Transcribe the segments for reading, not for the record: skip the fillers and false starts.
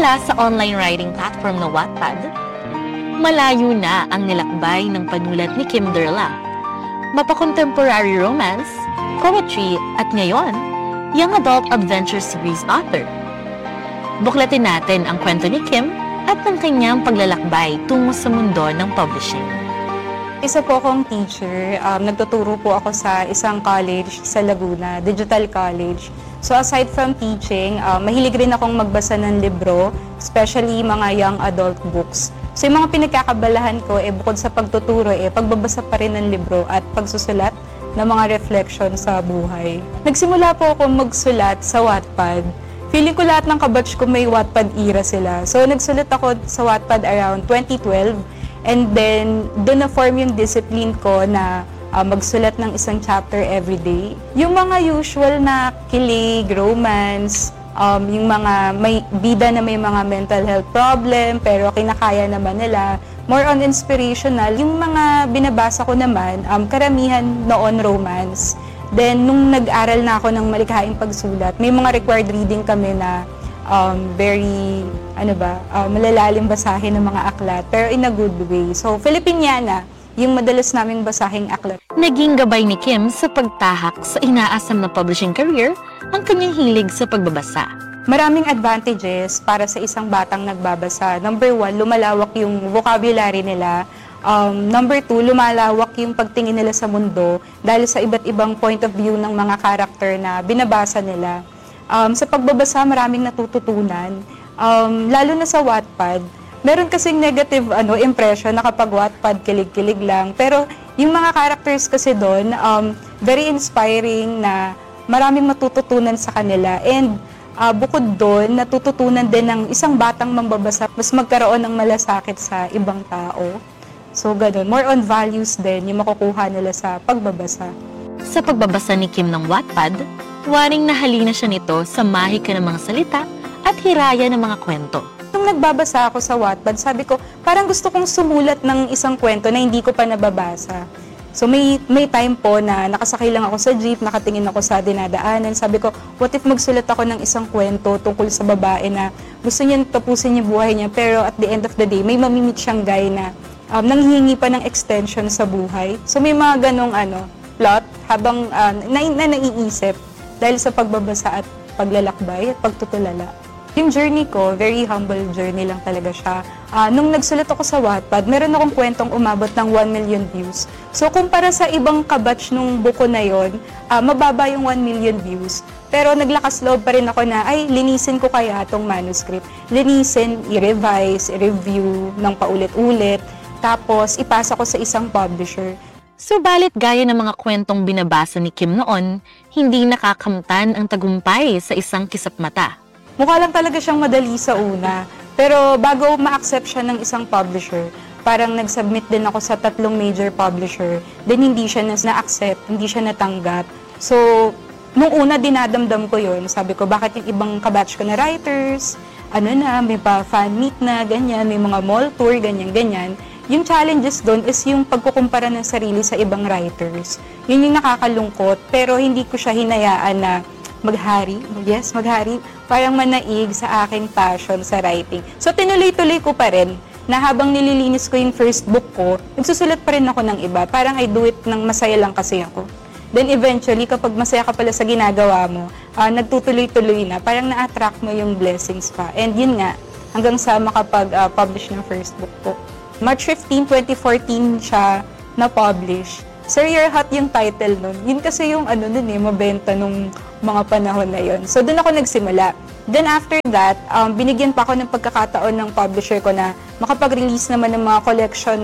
Mula sa online writing platform na Wattpad, malayo na ang nilakbay ng panulat ni Kim Derla. Mapa-contemporary romance, poetry at ngayon, young adult adventure series author. Buklatin natin ang kwento ni Kim at ng kanyang paglalakbay tungo sa mundo ng publishing. Isa po akong teacher. Nagtuturo po ako sa isang college sa Laguna, Digital College. So aside from teaching, mahilig rin akong magbasa ng libro, especially mga young adult books. So yung mga pinagkakabalahan ko, bukod sa pagtuturo, pagbabasa pa rin ng libro at pagsusulat ng mga reflection sa buhay. Nagsimula po ako magsulat sa Wattpad. Feeling ko lahat ng kabatch ko may Wattpad era sila. So nagsulat ako sa Wattpad around 2012. And then, doon na-form yung discipline ko na magsulat ng isang chapter every day. Yung mga usual na kilig, romance, yung mga may bida na may mga mental health problem, pero kinakaya naman nila. More on inspirational. Yung mga binabasa ko naman, karamihan noon romance. Then, nung nag-aral na ako ng malikhaing pagsulat, may mga required reading kami na very, malalalim basahin ng mga aklat, pero in a good way. So, Filipiniana, yung madalas naming basahing aklat. Naging gabay ni Kim sa pagtahak sa inaasam na publishing career ang kanyang hilig sa pagbabasa. Maraming advantages para sa isang batang nagbabasa. Number 1, lumalawak yung vocabulary nila. Number 2, lumalawak yung pagtingin nila sa mundo dahil sa iba't ibang point of view ng mga karakter na binabasa nila. Sa pagbabasa, maraming natututunan. Lalo na sa Wattpad, meron kasing negative impression na kapag Wattpad, kilig-kilig lang. Pero yung mga characters kasi doon, very inspiring na maraming matututunan sa kanila. And bukod doon, natututunan din ng isang batang mambabasa, mas magkaroon ng malasakit sa ibang tao. So, ganun. More on values din yung makukuha nila sa pagbabasa. Sa pagbabasa ni Kim ng Wattpad, waring nahalina siya nito sa mahika ng mga salita at hiraya ng mga kwento. Nung nagbabasa ako sa Wattpad, sabi ko, parang gusto kong sumulat ng isang kwento na hindi ko pa nababasa. So may time po na nakasakay lang ako sa jeep, nakatingin ako sa dinadaanan. Sabi ko, what if magsulat ako ng isang kwento tungkol sa babae na gusto niya tapusin yung buhay niya, pero at the end of the day, may mamimit siyang guy na nanghihingi pa ng extension sa buhay. So may mga ganong plot habang naiisip dahil sa pagbabasa at paglalakbay at pagtutulala. Yung journey ko, very humble journey lang talaga siya. Nung nagsulat ako sa Wattpad, meron akong kwentong umabot ng 1 million views. So kumpara sa ibang kabatch nung buko na yon, mababa yung 1 million views. Pero naglakas loob pa rin ako na, linisin ko kaya itong manuscript. Linisin, i-revise, i-review ng paulit-ulit, tapos ipasa ko sa isang publisher. Subalit gaya ng mga kwentong binabasa ni Kim noon, hindi nakakamtan ang tagumpay sa isang kisap mata. Mukha lang talaga siyang madali sa una. Pero bago ma-accept siya ng isang publisher, parang nag-submit din ako sa 3 major publisher. Then hindi siya na-accept, hindi siya natanggap. So, nung una dinadamdam ko yun. Sabi ko, bakit yung ibang kabatch ko na writers, may pa fan meet na, ganyan, may mga mall tour, ganyan. Yung challenges doon is yung pagkukumpara ng sarili sa ibang writers. Yun yung nakakalungkot, pero hindi ko siya hinayaan na maghari, parang manaig sa aking passion sa writing. So tinuloy-tuloy ko pa rin na habang nililinis ko yung first book ko, nagsusulat pa rin ako ng iba. Parang I do it ng masaya lang kasi ako. Then eventually, kapag masaya ka pala sa ginagawa mo, nagtutuloy-tuloy na, parang na-attract mo yung blessings pa. And yun nga, hanggang sa makapag-publish ng first book ko. March 15, 2014 siya na-publish. Sir, You're Hot yung title nun. Yun kasi yung mabenta nung mga panahon na yun. So, doon ako nagsimula. Then after that, binigyan pa ako ng pagkakataon ng publisher ko na makapag-release naman ng mga collection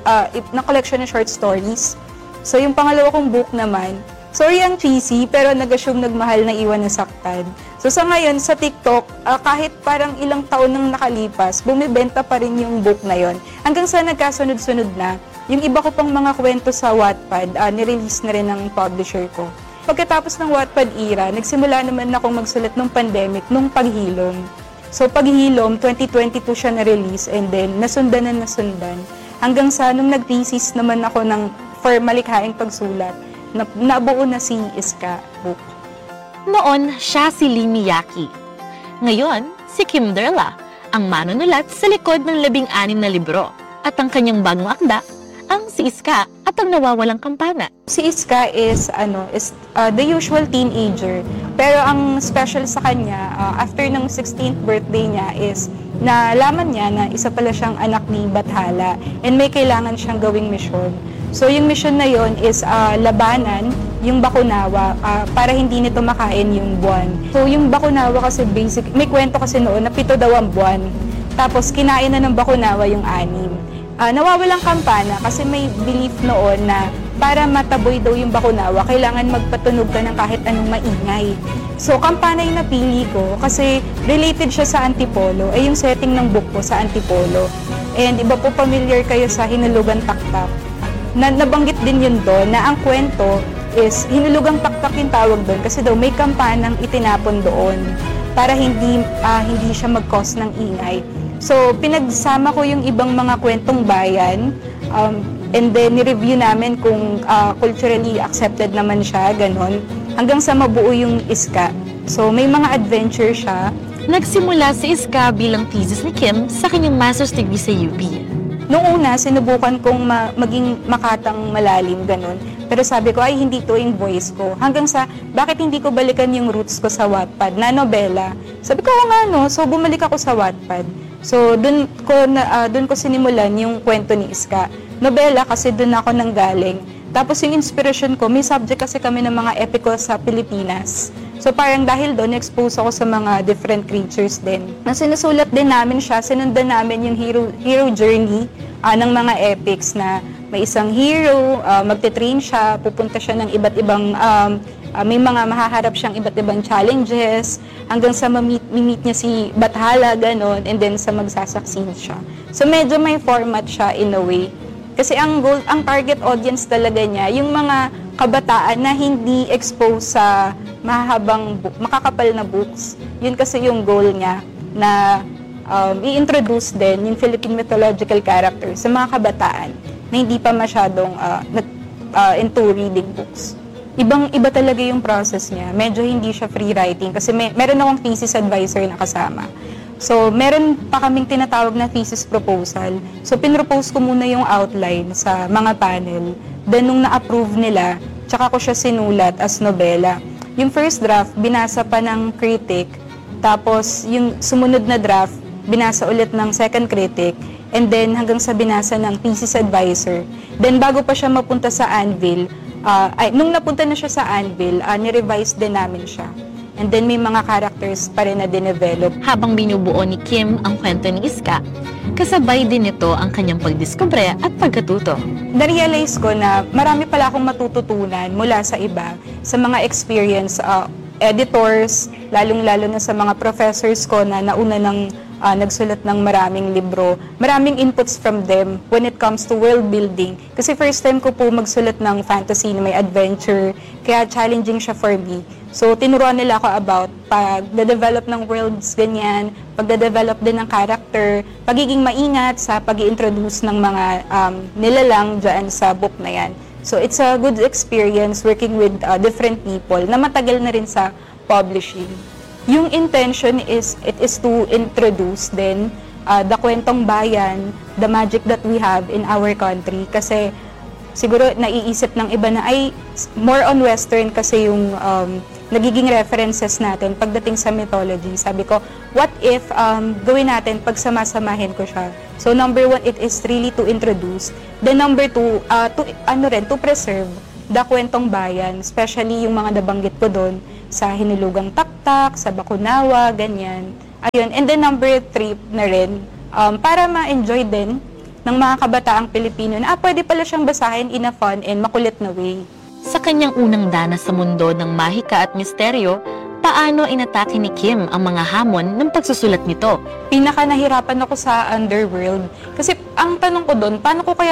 ng short stories. So, yung pangalawa kong book naman, sorry ang cheesy, pero nag-assume nagmahal na iwan na saktan. So sa ngayon, sa TikTok, kahit parang ilang taon nang nakalipas, bumibenta pa rin yung book na yon. Hanggang sa nagkasunod-sunod na, yung iba ko pang mga kwento sa Wattpad, nirelease na rin ng publisher ko. Pagkatapos ng Wattpad era, nagsimula naman akong magsulat ng pandemic, nung Paghilom. So Paghilom, 2022 siya na-release and then nasundan. Hanggang sa nung nag-thesis naman ako for malikhaing pagsulat, nabuo na si Iska book. Noon, siya si Lee Miyake. Ngayon, si Kim Derla, ang manunulat sa likod ng 16 na libro. At ang kanyang bagong akda, ang Si Iska at ang Nawawalang Kampana. Si Iska is the usual teenager. Pero ang special sa kanya, after ng 16th birthday niya is nalaman niya na isa pala siyang anak ni Bathala and may kailangan siyang gawing misyon. So yung mission na yon is labanan yung Bakunawa para hindi nito makain yung buwan. So yung Bakunawa kasi may kwento kasi noon na 7 daw ang buwan. Tapos kinain na ng Bakunawa yung 6. Nawawalang kampana kasi may belief noon na para mataboy daw yung Bakunawa, kailangan magpatunog ka ng kahit anong maingay. So kampana yung napili ko kasi related siya sa Antipolo, ay yung setting ng book ko sa Antipolo. And iba po familiar kayo sa Hinulugang Taktak. Nabanggit din yun doon na ang kwento is Hinulugang Taktak yung tawag doon kasi daw may kampanang itinapon doon para hindi siya mag-cause ng ingay. So pinagsama ko yung ibang mga kwentong bayan and then ni-review namin kung culturally accepted naman siya, ganon, hanggang sa mabuo yung Iska. So may mga adventure siya. Nagsimula si Iska bilang thesis ni Kim sa kanyang master's degree sa UP. Noong una, sinubukan kong maging makatang malalim, ganun. Pero sabi ko, ay hindi to yung voice ko. Hanggang sa, bakit hindi ko balikan yung roots ko sa Wattpad na nobela? Sabi ko, nga no, so bumalik ako sa Wattpad. So, dun ko sinimulan yung kwento ni Iska. Nobela kasi dun ako nanggaling. Tapos yung inspiration ko, may subject kasi kami ng mga epiko sa Pilipinas. So parang dahil doon, expose ako sa mga different creatures din. Na sinusulat din namin siya, sinundan namin yung hero journey ng mga epics na may isang hero, magte-train siya, pupunta siya ng iba't ibang, may mga mahaharap siyang iba't ibang challenges, hanggang sa meet niya si Bathala, ganon, and then sa magsasucceed siya. So medyo may format siya in a way. Kasi ang target audience talaga niya, yung mga kabataan na hindi exposed sa makakapal na books. Yun kasi yung goal niya na i-introduce din yung Philippine mythological characters sa mga kabataan na hindi pa masyadong into reading books. Iba talaga yung process niya. Medyo hindi siya free writing kasi meron akong thesis advisor na kasama. So, meron pa kaming tinatawag na thesis proposal. So, pinropose ko muna yung outline sa mga panel. Then, nung na-approve nila, tsaka ko siya sinulat as nobela. Yung first draft, binasa pa ng critic. Tapos, yung sumunod na draft, binasa ulit ng second critic. And then, hanggang sa binasa ng thesis advisor. Then, bago pa siya mapunta sa Anvil, nung napunta na siya sa Anvil, ni-revise din namin siya. And then may mga characters pa rin na dinevelop. Habang binubuo ni Kim ang kwento ni Iska, kasabay din ito ang kanyang pagdiskubre at pagkatuto. Na-realize ko na marami pala akong matututunan mula sa iba, sa mga experience editors, lalong-lalo na sa mga professors ko na nauna ng nagsulat ng maraming libro. Maraming inputs from them when it comes to world building. Kasi first time ko po magsulat ng fantasy na may adventure, kaya challenging siya for me. So, tinuruan nila ako about pag-develop ng worlds, ganyan, pag-develop din ng character, pagiging maingat sa pag-i-introduce ng mga nilalang dyan sa book na yan. So, it's a good experience working with different people na matagal na rin sa publishing. Yung intention is, it is to introduce then the kwentong bayan, the magic that we have in our country. Kasi siguro naiisip ng iba na ay more on Western kasi yung nagiging references natin pagdating sa mythology. Sabi ko, what if gawin natin pagsamasamahin ko siya? So number 1, it is really to introduce. Then number 2, to preserve the kwentong bayan, especially yung mga nabanggit ko doon sa Hinulugang Taktak, sa Bakunawa, ganyan. Ayun. And then number 3 na rin, para ma-enjoy din ng mga kabataang Pilipino na pwede pala siyang basahin in a fun and makulit na way. Sa kanyang unang danas sa mundo ng mahika at misteryo, paano inatake ni Kim ang mga hamon ng pagsusulat nito? Pinaka nahirapan ako sa Underworld. Kasi ang tanong ko doon, paano ko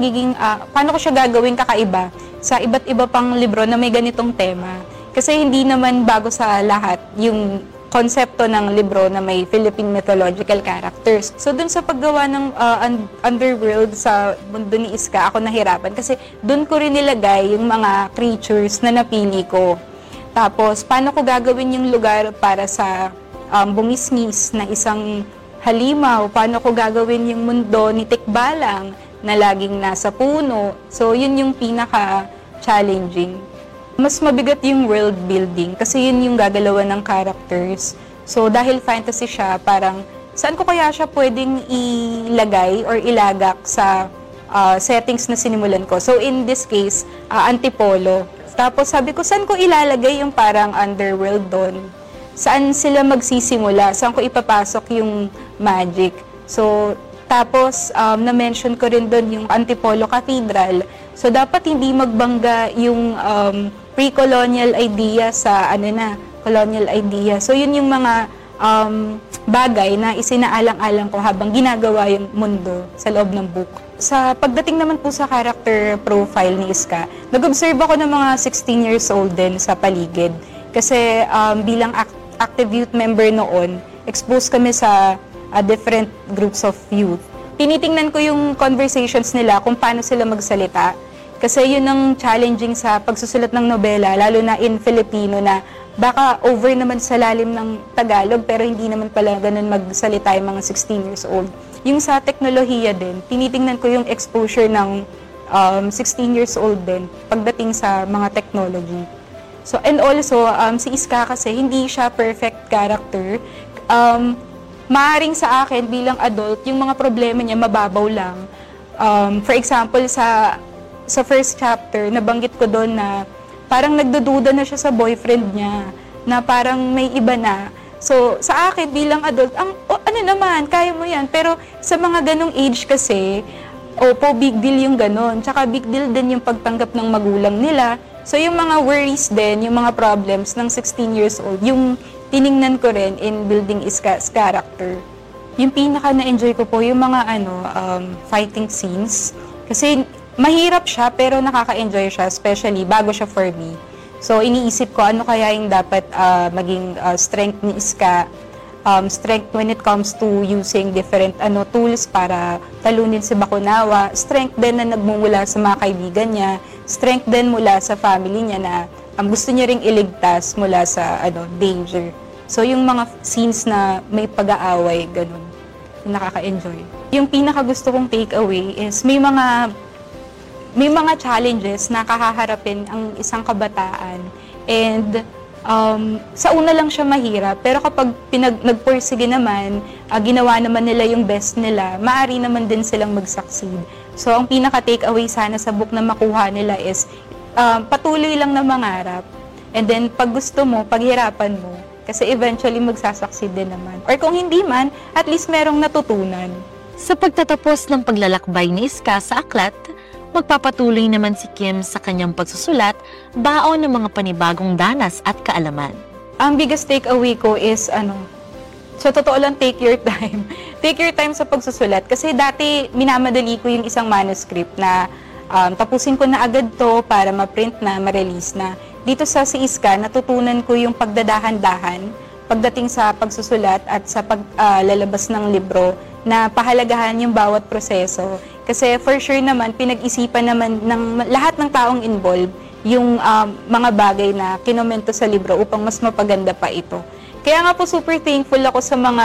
siya gagawin kakaiba sa iba't iba pang libro na may ganitong tema? Kasi hindi naman bago sa lahat yung konsepto ng libro na may Philippine mythological characters. So, dun sa paggawa ng Underworld sa mundo ni Iska, ako nahirapan kasi dun ko rin nilagay yung mga creatures na napili ko. Tapos, paano ko gagawin yung lugar para sa bumisngis na isang halimaw, paano ko gagawin yung mundo ni Tikbalang na laging nasa puno. So, yun yung pinaka-challenging. Mas mabigat yung world building kasi yun yung gagalawan ng characters. So, dahil fantasy siya, parang saan ko kaya siya pwedeng ilagay or ilagak sa settings na sinimulan ko. So, in this case, Antipolo. Tapos sabi ko, saan ko ilalagay yung parang underworld doon? Saan sila magsisimula? Saan ko ipapasok yung magic? So, tapos na-mention ko rin doon yung Antipolo Cathedral. So, dapat hindi magbangga yung pre-colonial idea sa colonial idea. So, yun yung mga bagay na isinaalang-alang ko habang ginagawa yung mundo sa loob ng book. Sa pagdating naman po sa character profile ni Iska, nag-observe ako ng mga 16 years old din sa paligid. Kasi bilang active youth member noon, exposed kami sa different groups of youth. Tinitingnan ko yung conversations nila kung paano sila magsalita. Kasi yun ang challenging sa pagsusulat ng nobela, lalo na in Filipino na baka over naman sa lalim ng Tagalog pero hindi naman pala ganun magsalita yung mga 16 years old. Yung sa teknolohiya din, tinitingnan ko yung exposure ng 16 years old din pagdating sa mga technology. So, and also, si Iska kasi hindi siya perfect character. Maaring sa akin bilang adult, yung mga problema niya mababaw lang. For example, sa first chapter, nabanggit ko doon na parang nagdududa na siya sa boyfriend niya, na parang may iba na. So, sa akin bilang adult, ano naman, kaya mo yan. Pero sa mga ganong age kasi, opo, big deal yung ganon. Tsaka big deal din yung pagtanggap ng magulang nila. So, yung mga worries din, yung mga problems ng 16 years old, yung tiningnan ko rin in building Iska's character. Yung pinaka na-enjoy ko po, yung mga fighting scenes. Kasi mahirap siya, pero nakaka-enjoy siya, especially bago siya for me. So, iniisip ko, ano kaya yung dapat maging strength ni Iska, strength when it comes to using different tools para talunin si Bakunawa, strength din na nagmumula sa mga kaibigan niya, strength din mula sa family niya na gusto niya ring iligtas mula sa danger. So, yung mga scenes na may pag-aaway, ganun, yung nakaka-enjoy. Yung pinaka gusto kong take away is may mga challenges na kahaharapin ang isang kabataan and sa una lang siya mahirap pero kapag nagpursige naman, ginawa naman nila yung best nila, maaari naman din silang mag-succeed. So ang pinaka-take away sana sa book na makuha nila is patuloy lang na mangarap and then pag gusto mo, paghirapan mo kasi eventually magsasucceed din naman. Or kung hindi man, at least merong natutunan. Sa pagtatapos ng paglalakbay ni Iska sa aklat, magpapatuloy naman si Kim sa kanyang pagsusulat, baon ng mga panibagong danas at kaalaman. Ang biggest takeaway ko is, sa totoo lang, take your time. Take your time sa pagsusulat. Kasi dati, minamadali ko yung isang manuscript na tapusin ko na agad to para ma-print na, ma-release na. Dito sa si Iska, natutunan ko yung pagdadahan-dahan pagdating sa pagsusulat at sa paglalabas ng libro na pahalagahan yung bawat proseso. Kasi for sure naman, pinag-isipan naman ng lahat ng taong involved yung mga bagay na kinomento sa libro upang mas mapaganda pa ito. Kaya nga po super thankful ako sa mga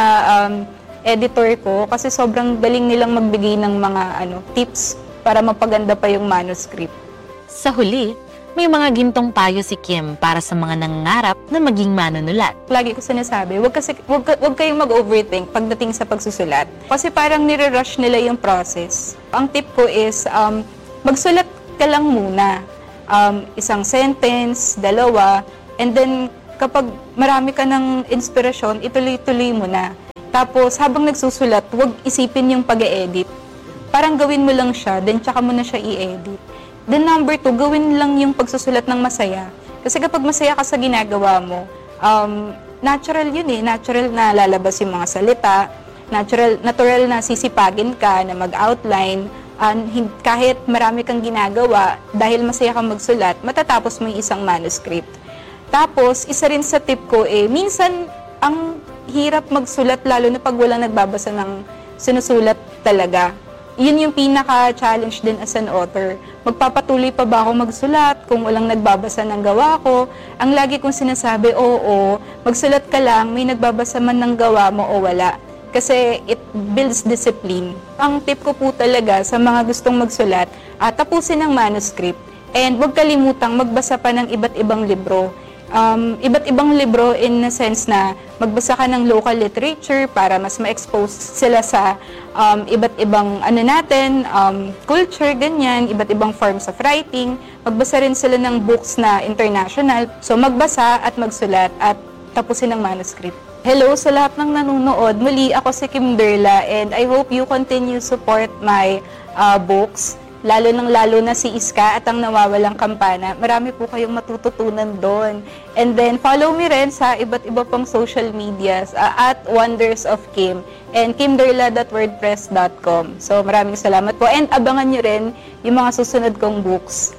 editor ko kasi sobrang galing nilang magbigay ng mga tips para mapaganda pa yung manuscript. Sa huli, may mga gintong payo si Kim para sa mga nangangarap na maging manunulat. Lagi ko sinasabi, wag kayong mag-overthink pagdating sa pagsusulat. Kasi parang nire-rush nila yung process. Ang tip ko is, magsulat ka lang muna. Isang sentence, dalawa, and then kapag marami ka ng inspirasyon, ituloy-tuloy mo na. Tapos habang nagsusulat, wag isipin yung pag-e-edit. Parang gawin mo lang siya, then tsaka mo na siya i-edit. Then number 2, gawin lang yung pagsusulat ng masaya. Kasi kapag masaya ka sa ginagawa mo, natural yun natural na lalabas yung mga salita, natural na sisipagin ka na mag-outline, kahit marami kang ginagawa, dahil masaya kang magsulat, matatapos mo yung isang manuscript. Tapos, isa rin sa tip ko minsan ang hirap magsulat lalo na pag walang nagbabasa ng sinusulat talaga. Yun yung pinaka-challenge din as an author. Magpapatuloy pa ba ako magsulat kung walang nagbabasa ng gawa ko? Ang lagi kong sinasabi, oo, magsulat ka lang, may nagbabasa man ng gawa mo o wala. kasi it builds discipline. Ang tip ko po talaga sa mga gustong magsulat, tapusin ang manuscript and huwag kalimutang magbasa pa ng iba't ibang libro. Iba't ibang libro in a sense na magbasa ka ng local literature para mas ma-expose sila sa iba't ibang culture, ganyan, iba't ibang forms of writing. Magbasa rin sila ng books na international. So magbasa at magsulat at tapusin ang manuscript. Hello sa lahat ng nanonood. Muli ako si Kim Derla and I hope you continue support my books. Lalo na si Iska at ang Nawawalang Kampana. Marami po kayong matututunan doon. And then follow me rin sa iba't iba pang social medias at Wonders of Kim and kimderla.wordpress.com. So maraming salamat po and abangan nyo rin yung mga susunod kong books.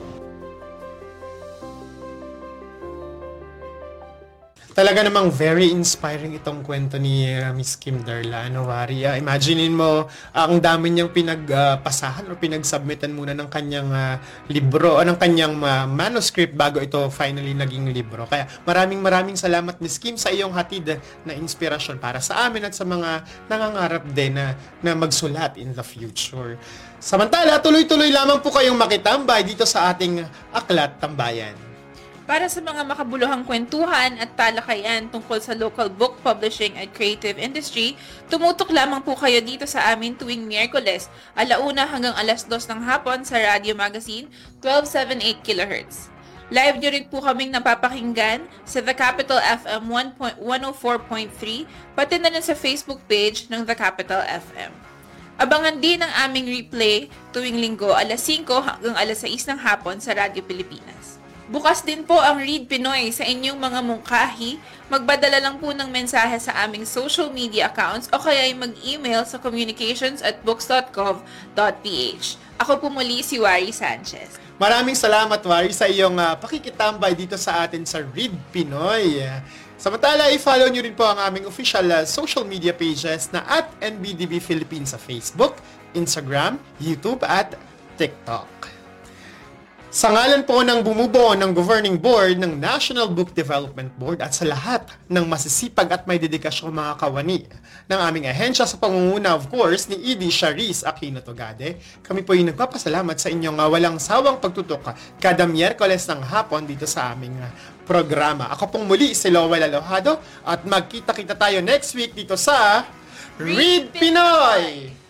Talaga namang very inspiring itong kwento ni Miss Kim Derla. Imaginein mo, ang dami niyang pinagpasahan o pinagsubmitan muna ng kanyang libro o ng kanyang manuscript bago ito finally naging libro. Kaya maraming salamat Miss Kim sa iyong hatid na inspirasyon para sa amin at sa mga nangangarap din na magsulat in the future. Samantala, tuloy-tuloy lamang po kayong makitambay dito sa ating Aklat Tambayan. Para sa mga makabuluhang kwentuhan at talakayan tungkol sa local book publishing at creative industry, tumutok lamang po kayo dito sa amin tuwing Miyerkules, 1:00 hanggang 2:00 ng hapon sa Radio Magazine, 1278 kHz. Live nyo rin po kaming napapakinggan sa The Capital FM 104.3, pati na rin sa Facebook page ng The Capital FM. Abangan din ang aming replay tuwing Linggo, 5:00 hanggang 6:00 ng hapon sa Radio Pilipinas. Bukas din po ang Read Pinoy sa inyong mga mungkahi. Magpadala lang po ng mensahe sa aming social media accounts o kaya mag-email sa communications@books.gov.ph. Ako po muli si Wari Sanchez. Maraming salamat, Wari, sa iyong pakikitambay dito sa atin sa Read Pinoy. Samantala, i-follow nyo rin po ang aming official social media pages na @NBDB Philippines sa Facebook, Instagram, YouTube at TikTok. Sa ngalan po ng bumubuo ng Governing Board ng National Book Development Board at sa lahat ng masisipag at may dedikasyong mga kawani ng aming ahensya sa pangunguna, of course, ni Edie Sharice Aquino Togade, kami po yung nagpapasalamat sa inyong walang sawang pagtutok kada Miyerkules ng hapon dito sa aming programa. Ako pong muli si Lowell Alojado at magkita-kita tayo next week dito sa Read Pinoy!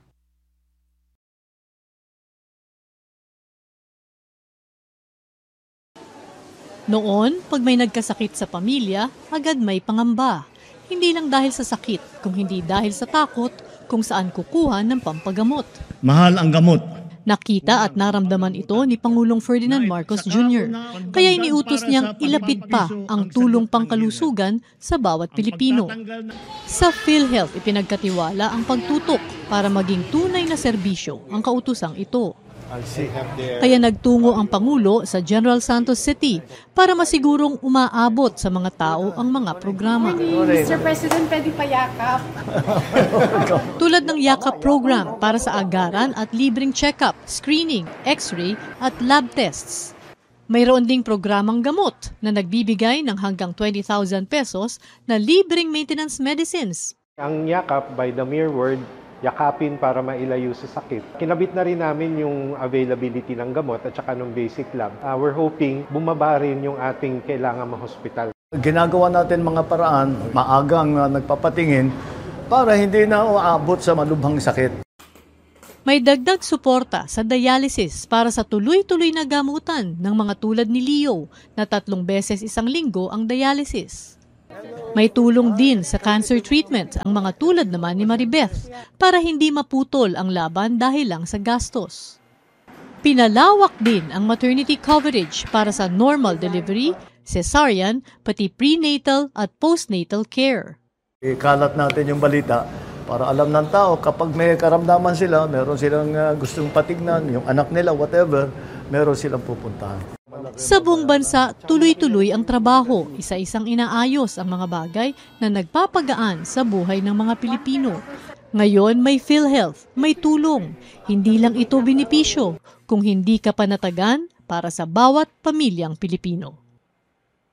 Noon, pag may nagkasakit sa pamilya, agad may pangamba. Hindi lang dahil sa sakit, kung hindi dahil sa takot kung saan kukuha ng pampagamot. Mahal ang gamot. Nakita at naramdaman ito ni Pangulong Ferdinand Marcos Jr. Kaya iniutos niyang ilapit pa ang tulong pangkalusugan sa bawat Pilipino. Sa PhilHealth, ipinagkatiwala ang pagtutok para maging tunay na serbisyo ang kautusang ito. Kaya nagtungo ang Pangulo sa General Santos City para masigurong umaabot sa mga tao ang mga programa. Mr. President, pwede pa yakap. Tulad ng yakap program para sa agaran at libreng check-up, screening, x-ray at lab tests. Mayroon ding programang gamot na nagbibigay ng hanggang 20,000 pesos na libreng maintenance medicines. Ang yakap, by the mere word, yakapin para mailayo sa sakit. Kinabit na rin namin yung availability ng gamot at saka ng basic lab. We're hoping bumaba rin yung ating kailangan ma-hospital. Ginagawa natin mga paraan, maagang nagpapatingin para hindi na uabot sa malubhang sakit. May dagdag suporta sa dialysis para sa tuloy-tuloy na gamutan ng mga tulad ni Leo na 3 beses isang linggo ang dialysis. May tulong din sa cancer treatment ang mga tulad naman ni Maribeth para hindi maputol ang laban dahil lang sa gastos. Pinalawak din ang maternity coverage para sa normal delivery, cesarean, pati prenatal at postnatal care. Ikalat natin yung balita para alam ng tao kapag may karamdaman sila, meron silang gustong patignan, yung anak nila, whatever, meron silang pupuntahan. Sa buong bansa, tuloy-tuloy ang trabaho, isa-isang inaayos ang mga bagay na nagpapagaan sa buhay ng mga Pilipino. Ngayon may PhilHealth, may tulong. Hindi lang ito benepisyo, kung hindi ka panatagan para sa bawat pamilyang Pilipino.